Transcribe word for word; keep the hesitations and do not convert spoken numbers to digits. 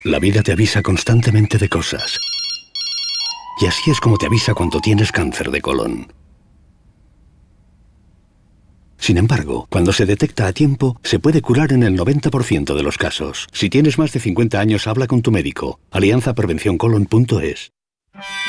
La vida te avisa constantemente de cosas. Y así es como te avisa cuando tienes cáncer de colon. Sin embargo, cuando se detecta a tiempo, se puede curar en el noventa por ciento de los casos. Si tienes más de cincuenta años, habla con tu médico. alianza prevención colon punto es.